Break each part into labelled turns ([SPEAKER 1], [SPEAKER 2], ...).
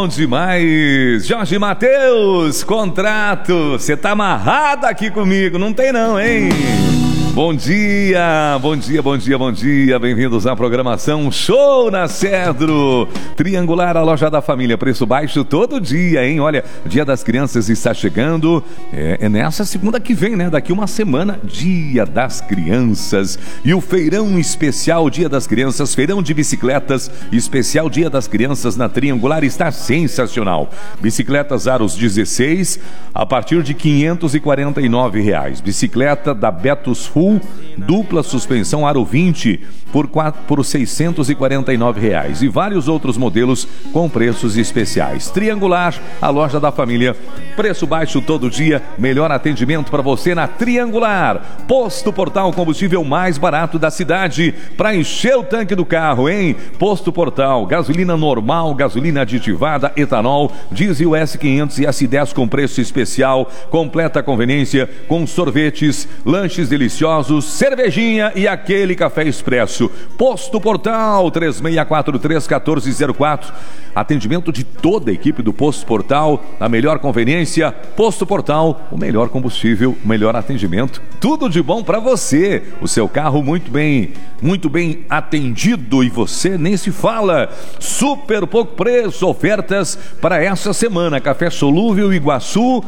[SPEAKER 1] bom demais. Jorge Mateus, contrato. Você tá amarrado aqui comigo, não tem não, hein? Bom dia, bom dia, bom dia, bom dia. Bem-vindos à programação Show na Cedro. Triangular, a loja da família. Preço baixo todo dia, hein? Olha, o Dia das Crianças está chegando. É nessa segunda que vem, né? Daqui uma semana, Dia das Crianças. E o feirão especial Dia das Crianças, feirão de bicicletas especial Dia das Crianças na Triangular está sensacional. Bicicletas Aros 16 a partir de R$ 549. Bicicleta da Betus Full dupla suspensão Aro 20 por R$ 649 e vários outros modelos com preços especiais. Triangular, a loja da família. Preço baixo todo dia, melhor atendimento para você na Triangular. Posto Portal, combustível mais barato da cidade para encher o tanque do carro, hein? Posto Portal, gasolina normal, gasolina aditivada, etanol, diesel S500 e S10 com preço especial, completa conveniência com sorvetes, lanches deliciosos, cervejinha e aquele café expresso. Posto Portal, 3643-1404. Atendimento de toda a equipe do Posto Portal, a melhor conveniência. Posto Portal, o melhor combustível, o melhor atendimento. Tudo de bom para você. O seu carro muito bem atendido e você nem se fala. Super pouco preço, ofertas para essa semana. Café solúvel Iguaçu,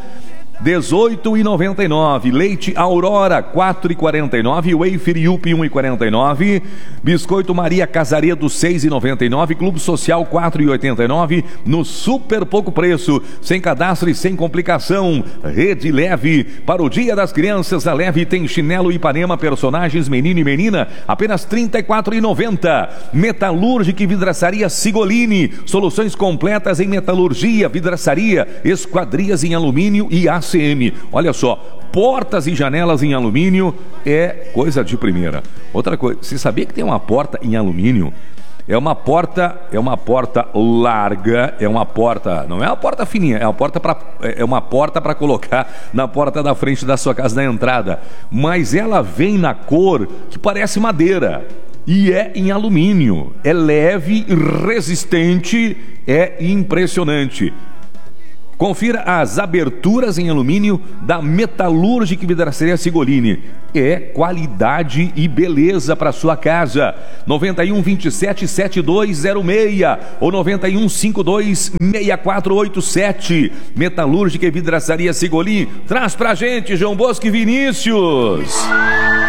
[SPEAKER 1] R$18,99. Leite Aurora, R$4,49. Wafer Yupi, R$1,49. Biscoito Maria Casaredo, R$6,99. Clube Social, R$4,89. No super pouco preço, sem cadastro e sem complicação. Rede Leve, para o Dia das Crianças, a Leve tem chinelo Ipanema, personagens menino e menina, apenas R$34,90. Metalúrgica e vidraçaria Sigolini, soluções completas em metalurgia, vidraçaria, esquadrias em alumínio e ACM. Olha só, portas e janelas em alumínio é coisa de primeira. Outra coisa, você sabia que tem uma porta em alumínio? É uma porta larga, não é uma porta fininha, é uma porta para colocar na porta da frente da sua casa, na entrada. Mas ela vem na cor que parece madeira e é em alumínio. É leve, resistente, é impressionante. Confira as aberturas em alumínio da Metalúrgica e Vidraçaria Sigolini. É qualidade e beleza para sua casa. 91 27 7206 ou 91 52 6487. Metalúrgica e Vidraçaria Sigolini. Traz pra gente, João Bosco e Vinícius.